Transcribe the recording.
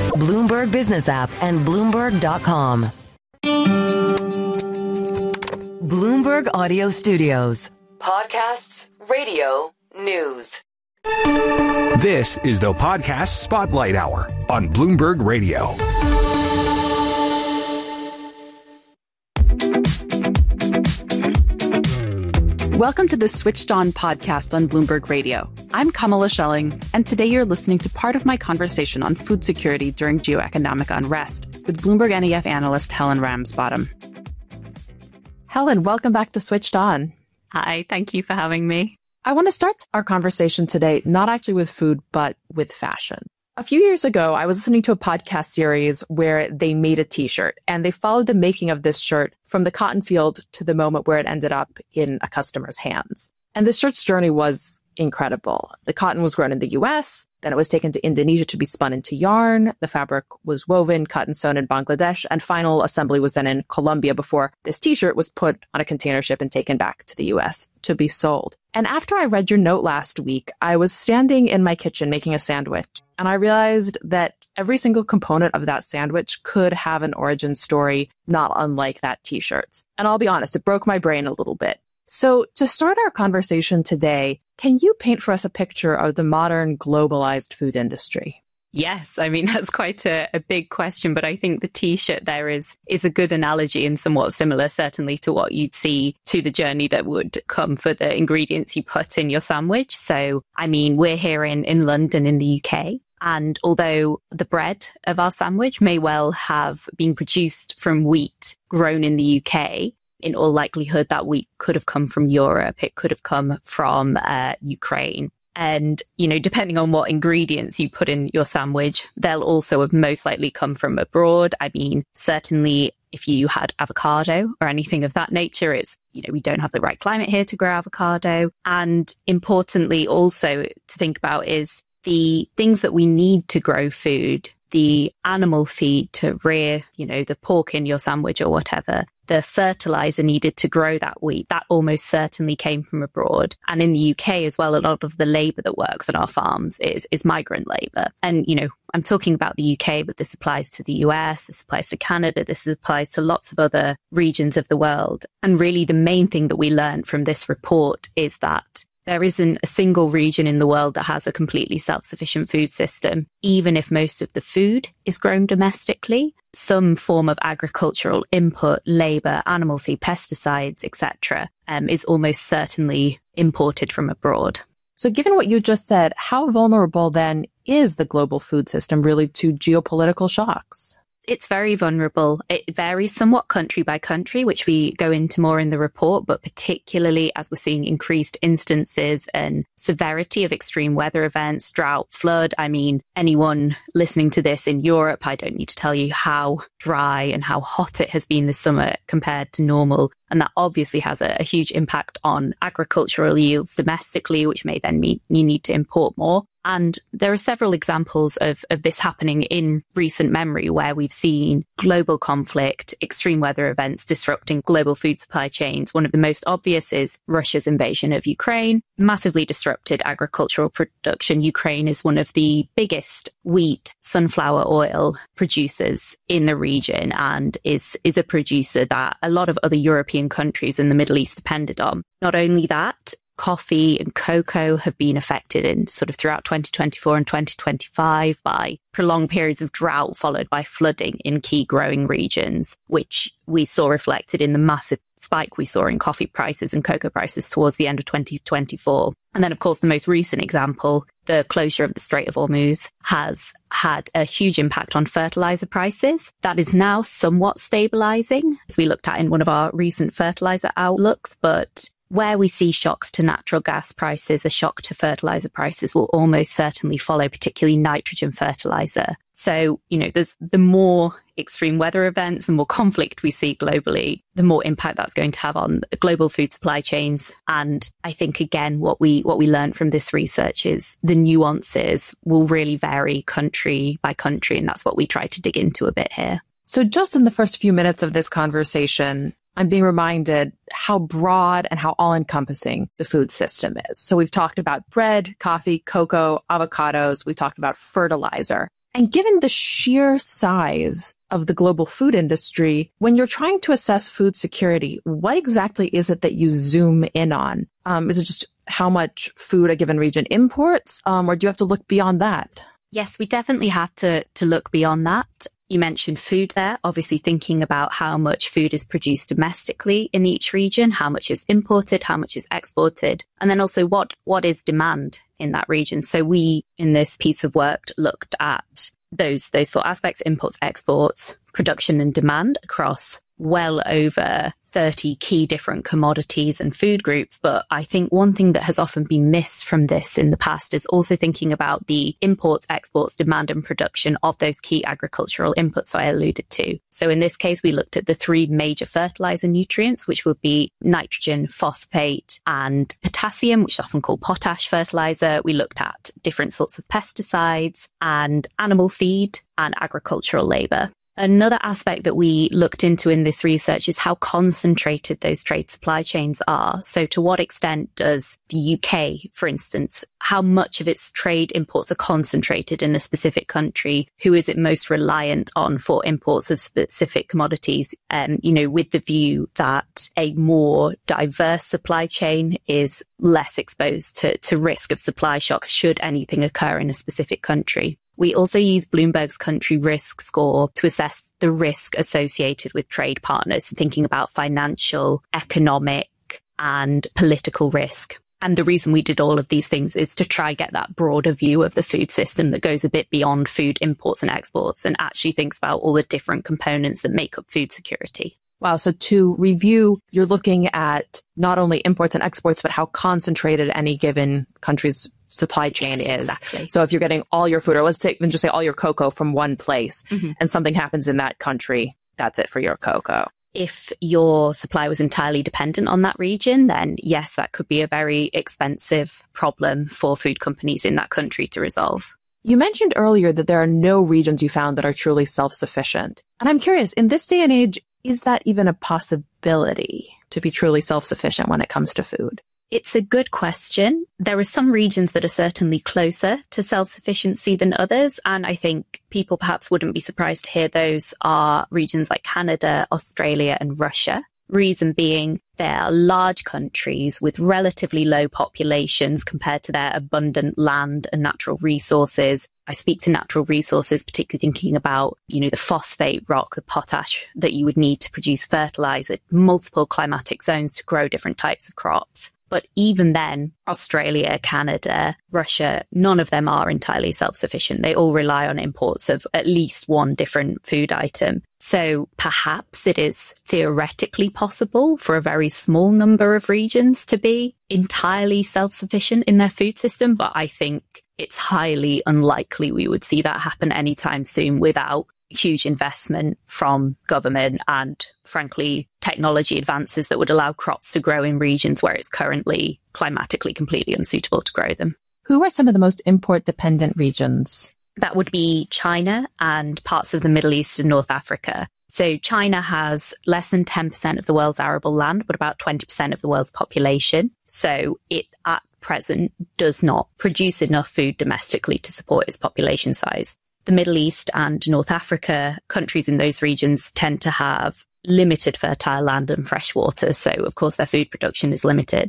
Bloomberg Business App, and Bloomberg.com. Bloomberg Audio Studios. Podcasts, radio, news. This is the Podcast Spotlight Hour on Bloomberg Radio. Welcome to the Switched On podcast on Bloomberg Radio. I'm Kamala Schelling, and today you're listening to part of my conversation on food security during geoeconomic unrest with Bloomberg NEF analyst Helen Ramsbottom. Helen, welcome back to Switched On. Hi, thank you for having me. I want to start our conversation today, not actually with food, but with fashion. A few years ago, I was listening to a podcast series where they made a t-shirt, and they followed the making of this shirt from the cotton field to the moment where it ended up in a customer's hands. And this shirt's journey was incredible. The cotton was grown in the US, then it was taken to Indonesia to be spun into yarn. The fabric was woven, cut and sewn in Bangladesh, and final assembly was then in Colombia before this t-shirt was put on a container ship and taken back to the US to be sold. And after I read your note last week, I was standing in my kitchen making a sandwich, and I realized that every single component of that sandwich could have an origin story not unlike that t-shirt's. And I'll be honest, it broke my brain a little bit. So to start our conversation today, can you paint for us a picture of the modern globalized food industry? Yes, I mean, that's quite a big question, but I think the t-shirt there is a good analogy and somewhat similar, certainly, to what you'd see to the journey that would come for the ingredients you put in your sandwich. So, I mean, we're here in London in the UK. And although the bread of our sandwich may well have been produced from wheat grown in the UK, in all likelihood, that wheat could have come from Europe. It could have come from Ukraine. And, you know, depending on what ingredients you put in your sandwich, they'll also have most likely come from abroad. I mean, certainly if you had avocado or anything of that nature, it's, you know, we don't have the right climate here to grow avocado. And importantly, also to think about is the things that we need to grow food, the animal feed to rear, you know, the pork in your sandwich or whatever, the fertilizer needed to grow that wheat, that almost certainly came from abroad. And in the UK as well, a lot of the labor that works on our farms is migrant labor. And, you know, I'm talking about the UK, but this applies to the US, this applies to Canada, this applies to lots of other regions of the world. And really the main thing that we learned from this report is that there isn't a single region in the world that has a completely self-sufficient food system. Even if most of the food is grown domestically, some form of agricultural input, labour, animal feed, pesticides, etc., is almost certainly imported from abroad. So given what you just said, how vulnerable then is the global food system really to geopolitical shocks? It's very vulnerable. It varies somewhat country by country, which we go into more in the report, but particularly as we're seeing increased instances and severity of extreme weather events, drought, flood. I mean, anyone listening to this in Europe, I don't need to tell you how dry and how hot it has been this summer compared to normal. And that obviously has a huge impact on agricultural yields domestically, which may then mean you need to import more. And there are several examples of this happening in recent memory where we've seen global conflict, extreme weather events disrupting global food supply chains. One of the most obvious is Russia's invasion of Ukraine, massively disrupted agricultural production. Ukraine is one of the biggest wheat, sunflower oil producers in the region and is a producer that a lot of other European countries in the Middle East depended on. Not only that, coffee and cocoa have been affected in sort of throughout 2024 and 2025 by prolonged periods of drought followed by flooding in key growing regions, which we saw reflected in the massive spike we saw in coffee prices and cocoa prices towards the end of 2024. And then, of course, the most recent example, the closure of the Strait of Hormuz, has had a huge impact on fertilizer prices. That is now somewhat stabilizing, as we looked at in one of our recent fertilizer outlooks, but where we see shocks to natural gas prices, a shock to fertilizer prices will almost certainly follow, particularly nitrogen fertilizer. So, you know, there's the more extreme weather events, the more conflict we see globally, the more impact that's going to have on global food supply chains. And I think, again, what we learned from this research is the nuances will really vary country by country. And that's what we try to dig into a bit here. So just in the first few minutes of this conversation, I'm being reminded how broad and how all-encompassing the food system is. So we've talked about bread, coffee, cocoa, avocados. We talked about fertilizer. And given the sheer size of the global food industry, when you're trying to assess food security, what exactly is it that you zoom in on? Is it just how much food a given region imports, or do you have to look beyond that? Yes, we definitely have to look beyond that. You mentioned food there, obviously thinking about how much food is produced domestically in each region, how much is imported, how much is exported, and then also what is demand in that region. So we, in this piece of work, looked at those four aspects: imports, exports, production and demand across well over 30 key different commodities and food groups. But I think one thing that has often been missed from this in the past is also thinking about the imports, exports, demand and production of those key agricultural inputs I alluded to. So in this case, we looked at the three major fertilizer nutrients, which would be nitrogen, phosphate and potassium, which is often called potash fertilizer. We looked at different sorts of pesticides and animal feed and agricultural labor. Another aspect that we looked into in this research is how concentrated those trade supply chains are. So to what extent does the UK, for instance, how much of its trade imports are concentrated in a specific country? Who is it most reliant on for imports of specific commodities? With the view that a more diverse supply chain is less exposed to risk of supply shocks should anything occur in a specific country. We also use Bloomberg's country risk score to assess the risk associated with trade partners, thinking about financial, economic, and political risk. And the reason we did all of these things is to try get that broader view of the food system that goes a bit beyond food imports and exports and actually thinks about all the different components that make up food security. Wow. So to review, you're looking at not only imports and exports, but how concentrated any given country's supply chain is. Exactly. So if you're getting all your food, or let's just say all your cocoa from one place, and something happens in that country, that's it for your cocoa. If your supply was entirely dependent on that region, then yes, that could be a very expensive problem for food companies in that country to resolve. You mentioned earlier that there are no regions you found that are truly self-sufficient. And I'm curious, in this day and age, is that even a possibility to be truly self-sufficient when it comes to food? It's a good question. There are some regions that are certainly closer to self-sufficiency than others, and I think people perhaps wouldn't be surprised to hear those are regions like Canada, Australia and Russia. Reason being, they are large countries with relatively low populations compared to their abundant land and natural resources. I speak to natural resources, particularly thinking about, the phosphate rock, the potash that you would need to produce fertilizer, multiple climatic zones to grow different types of crops. But even then, Australia, Canada, Russia, none of them are entirely self-sufficient. They all rely on imports of at least one different food item. So perhaps it is theoretically possible for a very small number of regions to be entirely self-sufficient in their food system. But I think it's highly unlikely we would see that happen anytime soon without huge investment from government and, frankly, technology advances that would allow crops to grow in regions where it's currently climatically completely unsuitable to grow them. Who are some of the most import-dependent regions? That would be China and parts of the Middle East and North Africa. So China has less than 10% of the world's arable land, but about 20% of the world's population. So it, at present, does not produce enough food domestically to support its population size. The Middle East and North Africa, countries in those regions tend to have limited fertile land and fresh water. So, of course, their food production is limited.